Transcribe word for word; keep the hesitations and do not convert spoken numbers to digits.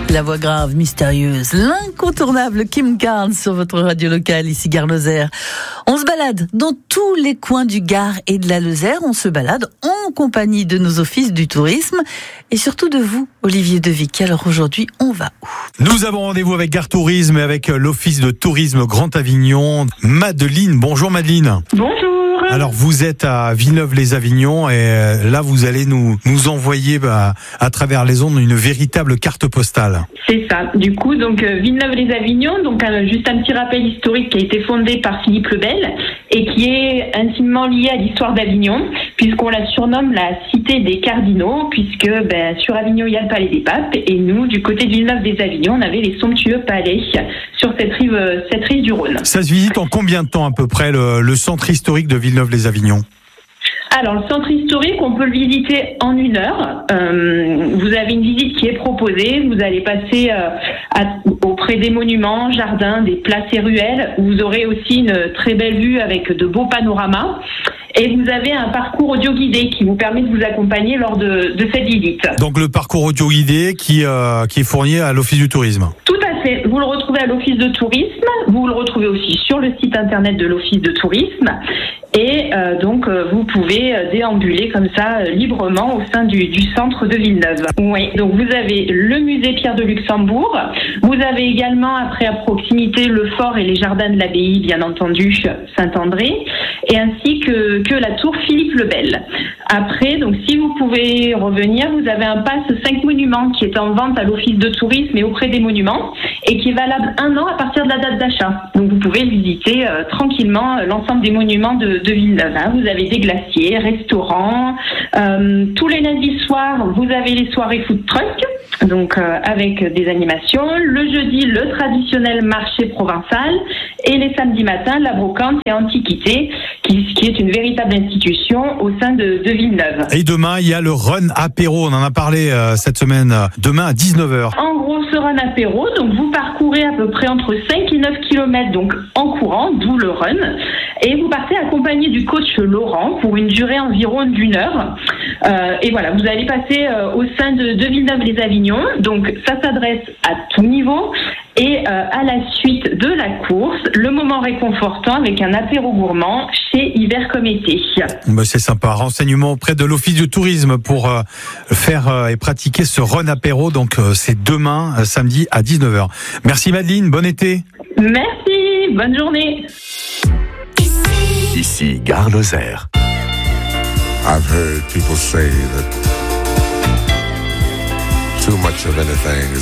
La voix grave, mystérieuse, l'incontournable Kim Carnes sur votre radio locale, ici Gare Lozère. On se balade dans tous les coins du Gard et de la Lozère. On se balade en compagnie de nos offices du tourisme et surtout de vous, Olivier Devic. Alors aujourd'hui, on va où ? Nous avons rendez-vous avec Gare Tourisme et avec l'Office de tourisme Grand Avignon. Madeleine, bonjour Madeleine. Bonjour. Alors vous êtes à Villeneuve-les-Avignon et là vous allez nous, nous envoyer bah, à travers les ondes une véritable carte postale. C'est ça. Du coup, donc Villeneuve-les-Avignon, donc euh, juste un petit rappel historique qui a été fondé par Philippe le Bel et qui est intimement lié à l'histoire d'Avignon, puisqu'on la surnomme la cité des cardinaux, puisque ben, sur Avignon il y a le palais des papes et nous, du côté de Villeneuve-les-Avignon, on avait les somptueux palais sur cette rive, cette rive du Rhône. Ça se visite en combien de temps à peu près le, le centre historique de Villeneuve-les-Avignon ? Alors, le centre historique, on peut le visiter en une heure. Euh, vous avez une visite qui est proposée. Vous allez passer euh, à, auprès des monuments, jardins, des places et ruelles. Vous aurez aussi une très belle vue avec de beaux panoramas. Et vous avez un parcours audio guidé qui vous permet de vous accompagner lors de, de cette visite. Donc, le parcours audio guidé qui, euh, qui est fourni à l'Office du tourisme. Tout à fait. Vous le retrouvez à l'Office de tourisme. Vous le retrouvez aussi sur le site internet de l'Office de tourisme. Et euh, donc, euh, vous pouvez euh, déambuler comme ça euh, librement au sein du, du centre de Villeneuve. Oui. Donc, vous avez le musée Pierre de Luxembourg. Vous avez également, après à proximité, le fort et les jardins de l'abbaye, bien entendu, Saint-André, et ainsi que, que la tour Philippe le Bel. Après, donc, si vous pouvez revenir, vous avez un pass cinq monuments qui est en vente à l'Office de tourisme et auprès des monuments et qui est valable un an à partir de la date d'achat. Donc, vous pouvez visiter euh, tranquillement euh, l'ensemble des monuments de de Villeneuve. Hein. Vous avez des glaciers, restaurants. Euh, tous les lundis soirs, vous avez les soirées food truck, donc euh, avec des animations. Le jeudi, le traditionnel marché provençal. Et les samedis matins, la brocante et antiquité, qui, qui est une véritable institution au sein de, de Villeneuve. Et demain, il y a le Run Apéro. On en a parlé euh, cette semaine. Demain à dix-neuf heures. En gros, ce Run Apéro, donc vous parcourez à peu près entre cinq et neuf kilomètres donc en courant, d'où le run. Et vous partez accompagné du coach Laurent pour une durée environ d'une heure. Euh, et voilà, vous allez passer euh, au sein de, de Villeneuve-les-Avignon. Donc, ça s'adresse à tout niveau. Et euh, à la suite de la course, le moment réconfortant avec un apéro gourmand chez Hiver comme été. Bah c'est sympa. Renseignement auprès de l'Office du tourisme pour euh, faire euh, et pratiquer ce Run Apéro. Donc, euh, c'est demain, euh, samedi à dix-neuf heures. Merci Madeleine, bon été. Merci, bonne journée. Ici, Gare Lozère. I've heard people say that too much of anything is